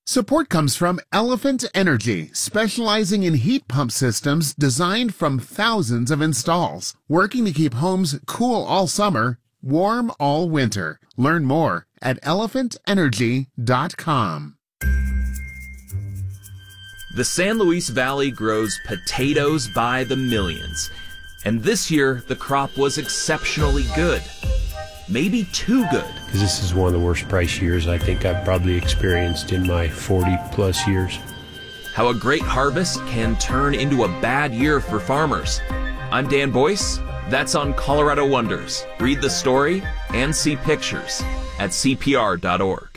Support comes from Elephant Energy, specializing in heat pump systems designed from thousands of installs, working to keep homes cool all summer, warm all winter. Learn more at elephantenergy.com. The San Luis Valley grows potatoes by the millions, and this year the crop was exceptionally good. Maybe too good. Because this is one of the worst price years I think I've probably experienced in my 40-plus years. How a great harvest can turn into a bad year for farmers. I'm Dan Boyce. That's on Colorado Wonders. Read the story and see pictures at CPR.org.